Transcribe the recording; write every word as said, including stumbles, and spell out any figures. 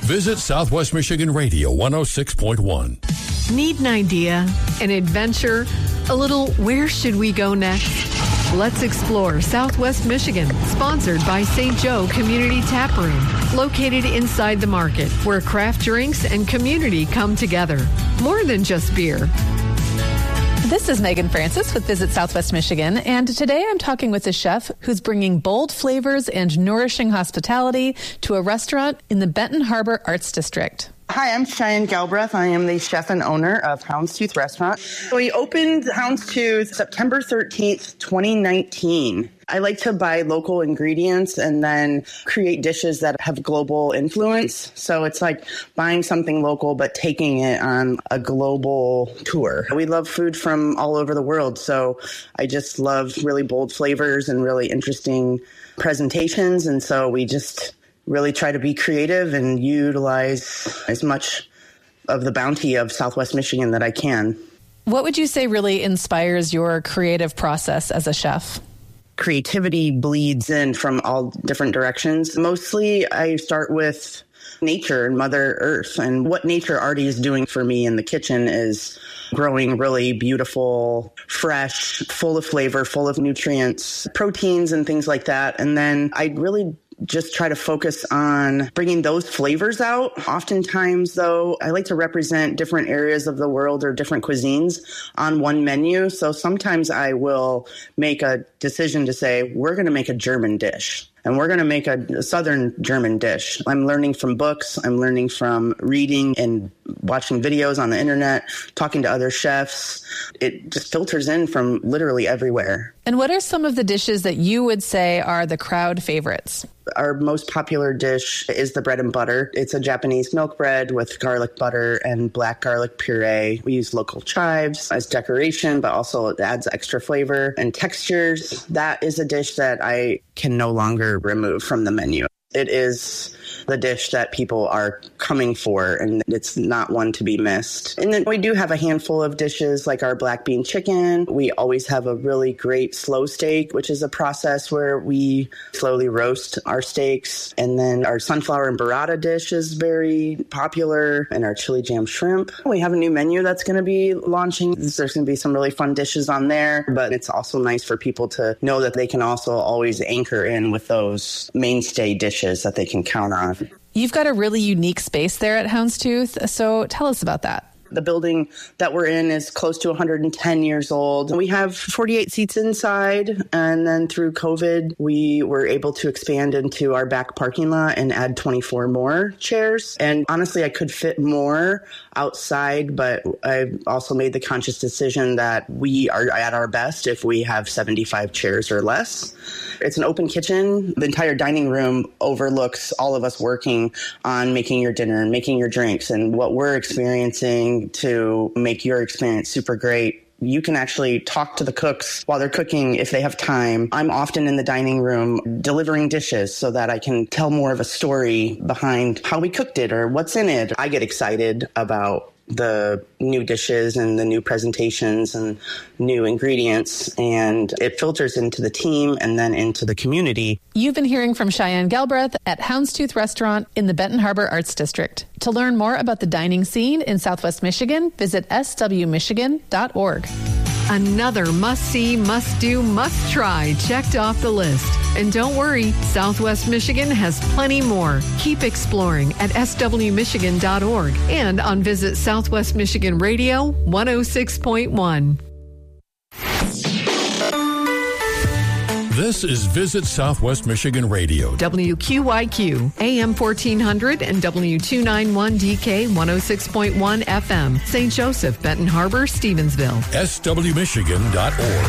Visit Southwest Michigan Radio one oh six point one. Need an idea, an adventure, a little where should we go next? Let's explore Southwest Michigan, sponsored by Saint Joe Community Tap Room, located inside the market where craft drinks and community come together. More than just beer. This is Megan Francis with Visit Southwest Michigan, and today I'm talking with a chef who's bringing bold flavors and nourishing hospitality to a restaurant in the Benton Harbor Arts District. Hi, I'm Cheyenne Galbraith. I am the chef and owner of Houndstooth Restaurant. We opened Houndstooth September thirteenth, twenty nineteen. I like to buy local ingredients and then create dishes that have global influence. So it's like buying something local but taking it on a global tour. We love food from all over the world, so I just love really bold flavors and really interesting presentations. And so we just really try to be creative and utilize as much of the bounty of Southwest Michigan that I can. What would you say really inspires your creative process as a chef? Creativity bleeds in from all different directions. Mostly I start with nature and Mother Earth, and what nature already is doing for me in the kitchen is growing really beautiful, fresh, full of flavor, full of nutrients, proteins and things like that. And then I really just try to focus on bringing those flavors out. Oftentimes, though, I like to represent different areas of the world or different cuisines on one menu. So sometimes I will make a decision to say, we're going to make a German dish. And we're going to make a, a Southern German dish. I'm learning from books. I'm learning from reading and watching videos on the internet, talking to other chefs. It just filters in from literally everywhere. And what are some of the dishes that you would say are the crowd favorites? Our most popular dish is the bread and butter. It's a Japanese milk bread with garlic butter and black garlic puree. We use local chives as decoration, but also it adds extra flavor and textures. That is a dish that I can no longer remove from the menu. It is the dish that people are coming for, and it's not one to be missed. And then we do have a handful of dishes like our black bean chicken. We always have a really great slow steak, which is a process where we slowly roast our steaks. And then our sunflower and burrata dish is very popular, and our chili jam shrimp. We have a new menu that's going to be launching. There's going to be some really fun dishes on there, but it's also nice for people to know that they can also always anchor in with those mainstay dishes that they can count on. You've got a really unique space there at Houndstooth, so tell us about that. The building that we're in is close to one hundred ten years old. We have forty-eight seats inside, and then through COVID, we were able to expand into our back parking lot and add twenty-four more chairs. And honestly, I could fit more outside, but I've also made the conscious decision that we are at our best if we have seventy-five chairs or less. It's an open kitchen. The entire dining room overlooks all of us working on making your dinner and making your drinks, and what we're experiencing to make your experience super great. You can actually talk to the cooks while they're cooking if they have time. I'm often in the dining room delivering dishes so that I can tell more of a story behind how we cooked it or what's in it. I get excited about the new dishes and the new presentations and new ingredients, and it filters into the team and then into the community. You've been hearing from Cheyenne Galbraith at Houndstooth Restaurant in the Benton Harbor Arts District. To learn more about the dining scene in Southwest Michigan, visit s w michigan dot org. Another must-see, must-do, must-try checked off the list. And don't worry, Southwest Michigan has plenty more. Keep exploring at s w michigan dot org and on Visit Southwest Michigan Radio one oh six point one. This is Visit Southwest Michigan Radio. W Q Y Q, A M fourteen hundred and W two ninety-one D K one oh six point one F M. Saint Joseph, Benton Harbor, Stevensville. s w michigan dot org.